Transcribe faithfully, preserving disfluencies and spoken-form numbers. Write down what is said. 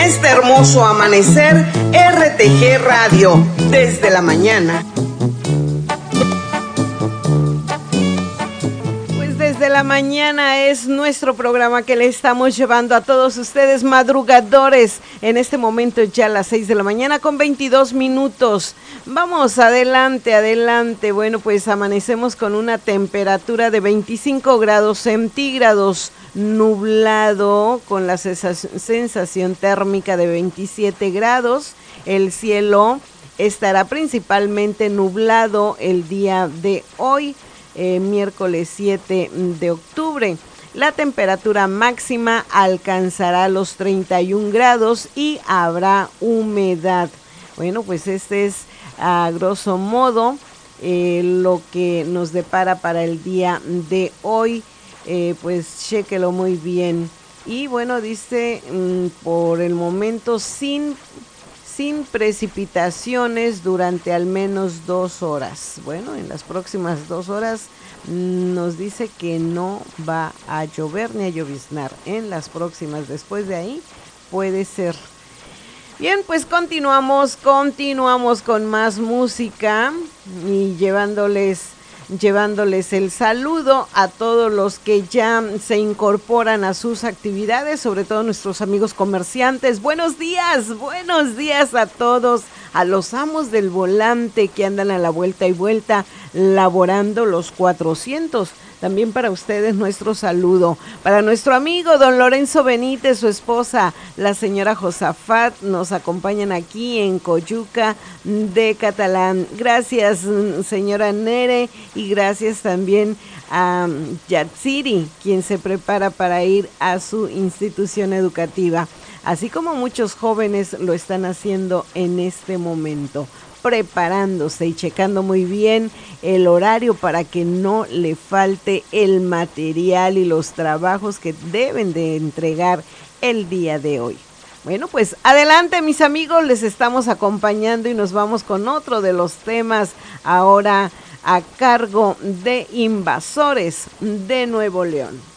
este hermoso amanecer, R T G Radio, desde la mañana. Pues desde la mañana es nuestro programa que le estamos llevando a todos ustedes madrugadores. En este momento ya a las seis de la mañana con veintidós minutos. Vamos adelante, adelante. Bueno, pues amanecemos con una temperatura de veinticinco grados centígrados, nublado, con la sensación térmica de veintisiete grados. El cielo estará principalmente nublado el día de hoy, eh, miércoles siete de octubre. La temperatura máxima alcanzará los treinta y un grados y habrá humedad. Bueno, pues este es a grosso modo eh, lo que nos depara para el día de hoy. Eh, pues chéquelo muy bien. Y bueno, dice mmm, por el momento sin, sin precipitaciones durante al menos dos horas. Bueno, en las próximas dos horas mmm, nos dice que no va a llover ni a lloviznar. En las próximas, después de ahí, puede ser. Bien, pues continuamos, continuamos con más música y llevándoles... llevándoles el saludo a todos los que ya se incorporan a sus actividades, sobre todo nuestros amigos comerciantes. Buenos días, buenos días a todos, a los amos del volante que andan a la vuelta y vuelta laborando los cuatrocientos. También para ustedes nuestro saludo. Para nuestro amigo don Lorenzo Benítez, su esposa, la señora Josafat, nos acompañan aquí en Coyuca de Catalán. Gracias, señora Nere, y gracias también a Yatsiri, quien se prepara para ir a su institución educativa, así como muchos jóvenes lo están haciendo en este momento, preparándose y checando muy bien el horario para que no le falte el material y los trabajos que deben de entregar el día de hoy. Bueno, pues adelante mis amigos, les estamos acompañando y nos vamos con otro de los temas ahora a cargo de Invasores de Nuevo León.